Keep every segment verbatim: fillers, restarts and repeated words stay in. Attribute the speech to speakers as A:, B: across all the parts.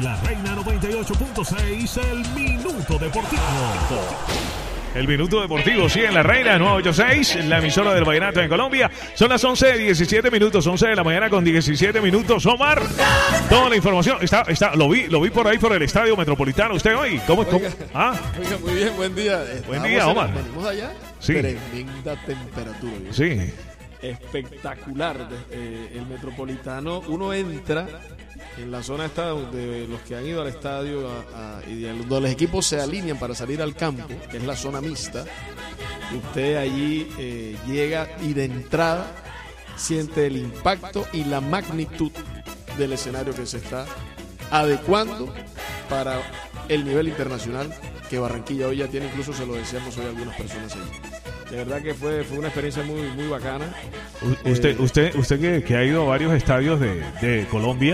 A: En la Reina noventa y ocho punto seis, el Minuto Deportivo.
B: El Minuto Deportivo, sí, en la Reina nueve ochenta y seis, la emisora del Vallenato en Colombia. Son las once, diecisiete minutos, once de la mañana con diecisiete minutos. Omar, toda la información, está, está, lo vi, lo vi por ahí por el Estadio Metropolitano. ¿Usted hoy? ¿Cómo?
C: Oiga,
B: cómo? ¿Ah?
C: Oiga, muy bien, buen día.
B: Buen día, Omar.
C: En, venimos allá.
B: Sí.
C: Tremenda temperatura. ¿Vio?
B: Sí.
C: Espectacular. Eh, el Metropolitano, uno entra en la zona esta de los que han ido al estadio a, a, y donde los equipos se alinean para salir al campo, que es la zona mixta. Usted allí eh, llega y de entrada siente el impacto y la magnitud del escenario que se está adecuando para el nivel internacional que Barranquilla hoy ya tiene. Incluso se lo decíamos hoy a algunas personas ahí. De verdad que fue, fue una experiencia muy, muy bacana.
B: U- Usted,
C: Eh,
B: usted, usted que, que ha ido a varios estadios de, de Colombia,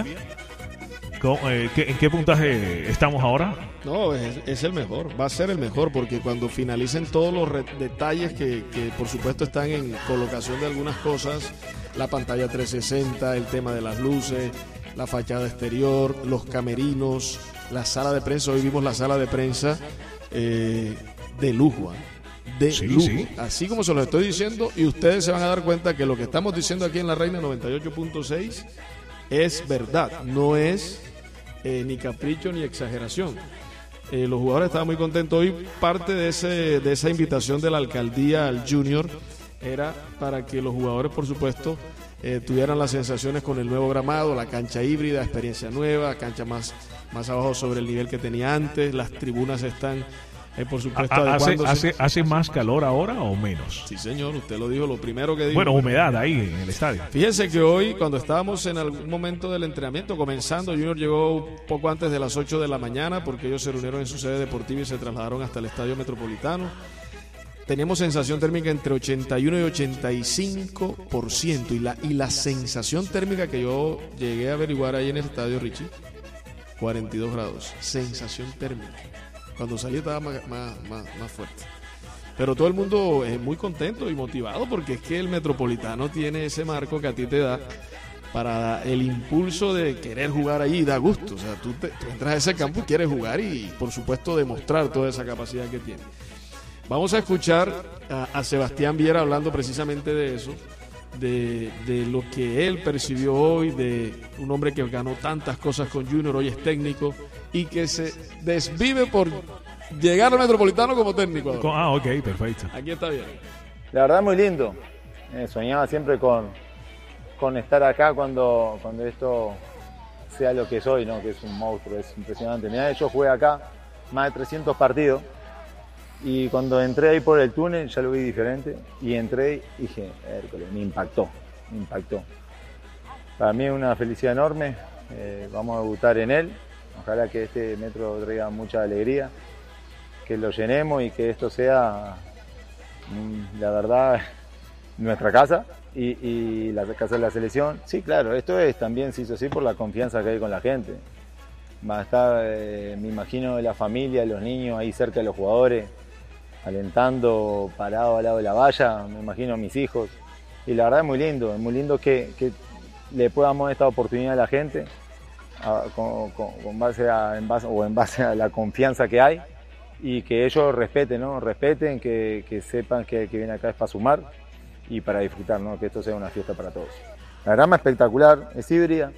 B: ¿cómo, eh, qué- ¿en qué puntaje estamos ahora?
C: No, es, es el mejor, va a ser el mejor, porque cuando finalicen todos los re- detalles que, que por supuesto están en colocación de algunas cosas, la pantalla trescientos sesenta, el tema de las luces, la fachada exterior, los camerinos, la sala de prensa, hoy vimos la sala de prensa eh, de lujo, ¿eh? de
B: Sí,
C: lujo,
B: sí.
C: así como se lo estoy diciendo, y ustedes se van a dar cuenta que lo que estamos diciendo aquí en la Reina noventa y ocho punto seis es verdad, no es eh, ni capricho ni exageración. Eh, los jugadores estaban muy contentos. Hoy parte de ese de esa invitación de la alcaldía al Junior era para que los jugadores, por supuesto, eh, tuvieran las sensaciones con el nuevo gramado, la cancha híbrida, experiencia nueva, cancha más, más abajo sobre el nivel que tenía antes, las tribunas están, eh, por supuesto,
B: ¿Ha- ¿Hace,
C: adecuándose.
B: hace, ¿Hace más calor ahora o menos?
C: Sí, señor, usted lo dijo, lo primero que dijo.
B: Bueno, humedad ahí en el estadio.
C: Fíjense que hoy, cuando estábamos en algún momento del entrenamiento, comenzando, Junior llegó un poco antes de las ocho de la mañana, porque ellos se reunieron en su sede deportiva y se trasladaron hasta el Estadio Metropolitano. Teníamos sensación térmica entre ochenta y uno y ochenta y cinco por ciento, y la, y la sensación térmica que yo llegué a averiguar ahí en el estadio, Richie, cuarenta y dos grados, sensación térmica. Cuando salí estaba más, más, más, más fuerte. Pero todo el mundo es muy contento y motivado, porque es que el Metropolitano tiene ese marco que a ti te da para el impulso de querer jugar allí, da gusto. O sea, tú, te, tú entras a ese campo y quieres jugar y, por supuesto, demostrar toda esa capacidad que tiene. Vamos a escuchar a, a Sebastián Viera hablando precisamente de eso, de, de lo que él percibió hoy, de un hombre que ganó tantas cosas con Junior, hoy es técnico y que se desvive por llegar al Metropolitano como técnico ahora.
B: Con- Ah, ok, perfecto.
C: Aquí está bien.
D: La verdad muy lindo. Eh, soñaba siempre con, con estar acá cuando, cuando esto sea lo que soy, ¿no? Que es un monstruo, es impresionante. Mirá, yo jugué acá más de trescientos partidos y cuando entré ahí por el túnel ya lo vi diferente y entré y dije, Hércules, me impactó, me impactó. Para mí es una felicidad enorme, eh, vamos a debutar en él, ojalá que este metro traiga mucha alegría, que lo llenemos y que esto sea, mm, la verdad, nuestra casa y, y la casa de la selección. Sí, claro, esto es también se hizo así por la confianza que hay con la gente. Va a estar, eh, me imagino, la familia, los niños ahí cerca de los jugadores, alentando, parado al lado de la valla, me imagino a mis hijos. Y la verdad es muy lindo, es muy lindo que, que le podamos dar esta oportunidad a la gente, a, con, con, con base a, en base, o en base a la confianza que hay, y que ellos respeten, ¿no? Respeten, que, que sepan que, que viene acá es para sumar y para disfrutar, ¿no? Que esto sea una fiesta para todos. La grama espectacular, es híbrida.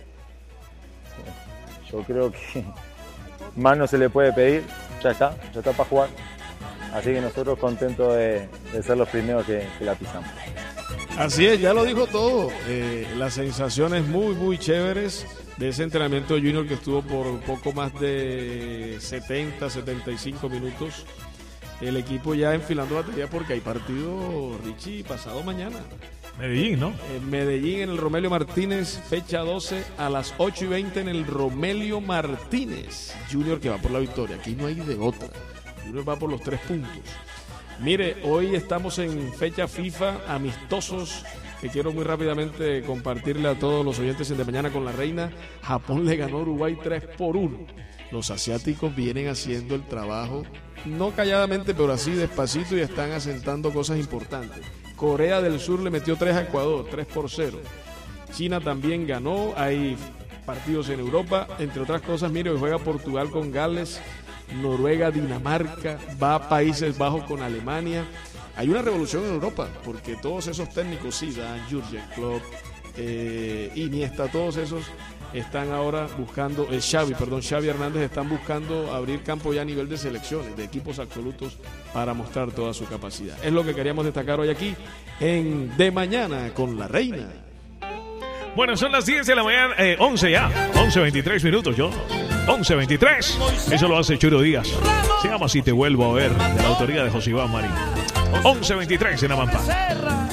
D: Yo creo que más no se le puede pedir, ya está, ya está para jugar. Así que nosotros contentos de, de ser los primeros que, que la pisamos.
C: Así es, ya lo dijo todo. Eh, las sensaciones muy, muy chéveres de ese entrenamiento de Junior que estuvo por poco más de setenta, setenta y cinco minutos. El equipo ya enfilando batería porque hay partido, Richie, pasado mañana.
B: Medellín, ¿no?
C: En Medellín, en el Romelio Martínez, fecha doce a las ocho y veinte en el Romelio Martínez. Junior que va por la victoria, aquí no hay de otra. Junior va por los tres puntos. Mire, hoy estamos en fecha FIFA, amistosos, que quiero muy rápidamente compartirle a todos los oyentes en De Mañana con la Reina. Japón le ganó a Uruguay tres por uno. Los asiáticos vienen haciendo el trabajo, no calladamente, pero así despacito, y están asentando cosas importantes. Corea del Sur le metió tres a Ecuador, tres por cero. China también ganó, hay partidos en Europa, entre otras cosas. Mire, hoy juega Portugal con Gales, Noruega, Dinamarca, va a Países Bajos con Alemania. Hay una revolución en Europa, porque todos esos técnicos, Zidane, Jürgen Klopp, eh, Iniesta, todos esos están ahora buscando, eh, Xavi, perdón, Xavi Hernández, están buscando abrir campo ya a nivel de selecciones, de equipos absolutos, para mostrar toda su capacidad. Es lo que queríamos destacar hoy aquí en De Mañana con la Reina.
B: Bueno, son las diez de la mañana, eh, once ya, once veintitrés minutos, yo, once veintitrés, eso lo hace Churo Díaz, se llama Si Te Vuelvo a Ver, de la autoría de José Iván Marín, once veintitrés en Amampa.